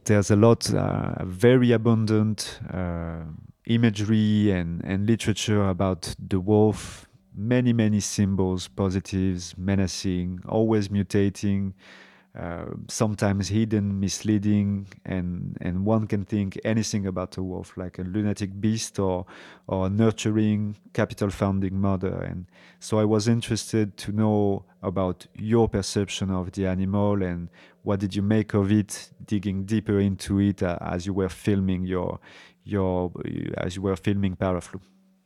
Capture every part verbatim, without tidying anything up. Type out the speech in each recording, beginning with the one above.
there's a lot, uh, very abundant uh, imagery and, and literature about the wolf. Many, many symbols, positives, menacing, always mutating, uh, sometimes hidden, misleading, and and one can think anything about a wolf, like a lunatic beast or or nurturing, capital founding mother. And so I was interested to know about your perception of the animal and what did you make of it, digging deeper into it uh, as you were filming your your as you were filming Paraflu.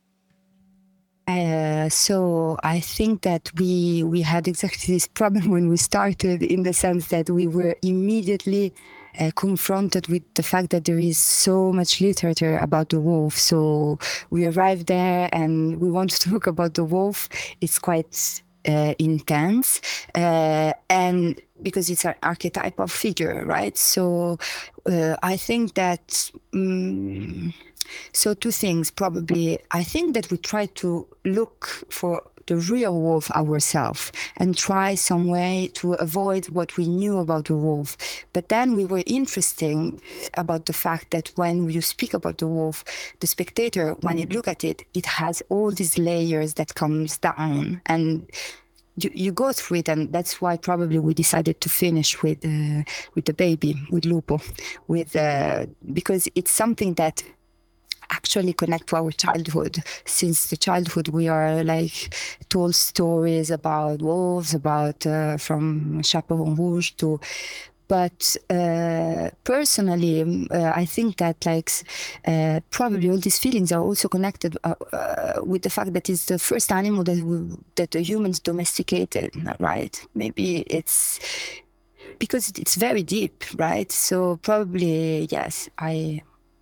Uh, so I think that we we had exactly this problem when we started, in the sense that we were immediately uh, confronted with the fact that there is so much literature about the wolf. So we arrived there and we want to talk about the wolf. It's quite uh, intense, uh, and because it's an archetypal figure, right? So uh, I think that. Um, So two things, probably. I think that we try to look for the real wolf ourselves and try some way to avoid what we knew about the wolf. But then we were interested about the fact that when you speak about the wolf, the spectator, when you look at it, it has all these layers that comes down, and you, you go through it, and that's why probably we decided to finish with uh, with the baby, with Lupo, with uh, because it's something that actually connect to our childhood. Since the childhood, we are like told stories about wolves, about uh, from Chaperon Rouge to. But uh, personally, uh, I think that like uh, probably all these feelings are also connected uh, uh, with the fact that it's the first animal that we, that the humans domesticated, right? Maybe it's because it's very deep, right? So probably yes, I.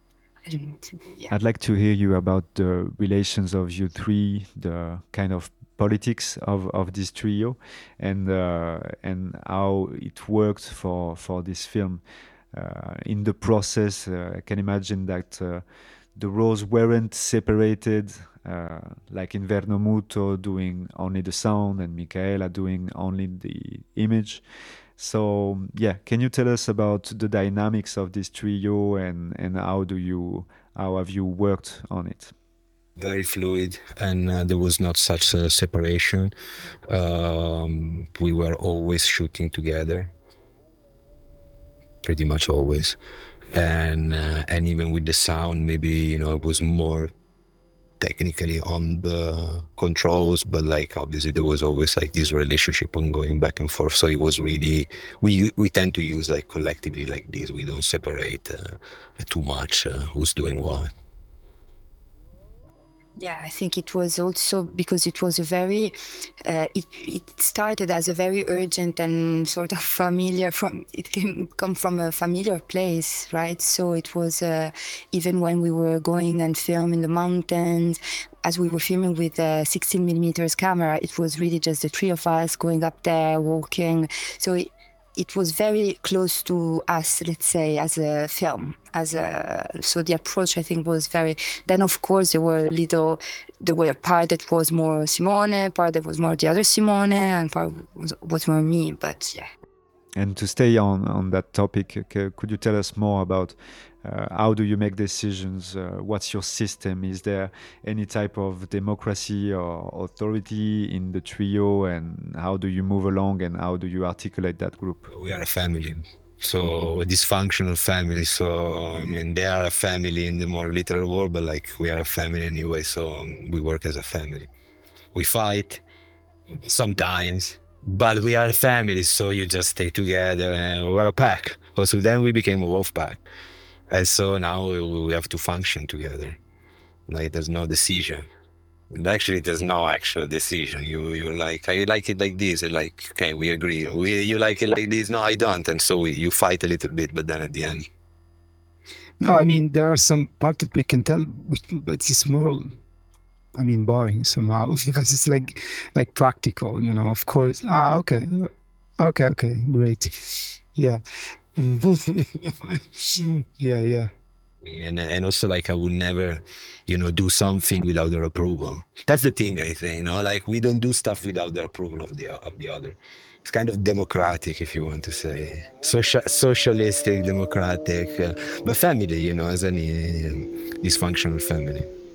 Yeah. I'd like to hear you about the relations of you three, the kind of politics of, of this trio, and uh, and how it worked for for this film. Uh, in the process, uh, I can imagine that uh, the roles weren't separated, uh, like in Verno Muto doing only the sound and Michaela doing only the image. So yeah, can you tell us about the dynamics of this trio and and how do you how have you worked on it? Very fluid, and uh, there was not such a separation. Um, we were always shooting together, pretty much always, and uh, and even with the sound, maybe you know it was more technically on the controls, but like obviously there was always like this relationship on going back and forth. So it was really we we tend to use like collectively like this. We don't separate uh, too much uh, who's doing what. Yeah, I think it was also because it was a very, uh, it, it started as a very urgent and sort of familiar, from it came come from a familiar place, right? So it was, uh, even when we were going and film in the mountains, as we were filming with a sixteen millimeters camera, it was really just the three of us going up there, walking. So it, it was very close to us, let's say, as a film. As a, so the approach, I think, was very. Then, of course, there were little. There were a part that was more Simone, part that was more the other Simone, and part was, was more me. But yeah. And to stay on on that topic, c- could you tell us more about uh, how do you make decisions? Uh, what's your system? Is there any type of democracy or authority in the trio? And how do you move along? And how do you articulate that group? We are a family, so a dysfunctional family. So I mean, they are a family in the more literal world, but like we are a family anyway. So um, we work as a family. We fight sometimes, but we are a family. So you just stay together, and we're a pack. So then we became a wolf pack, and so now we, we have to function together. Like there's no decision. And actually, there's no actual decision. You you like I like it like this. And like okay, we agree. We you like it like this. No, I don't. And so we, you fight a little bit, but then at the end, No, I mean, there are some parts that we can tell, but it's more, I mean, boring somehow because it's like, like practical, you know, of course. Ah, okay. Okay, okay, great. Yeah. Yeah, yeah. and and also like I would never, you know, do something without their approval. That's the thing I think. You know, like we don't do stuff without the approval of the of the other. it's kind of democratic, if you want to say, social, socialistic, democratic, uh, but family, you know, as any um, dysfunctional family.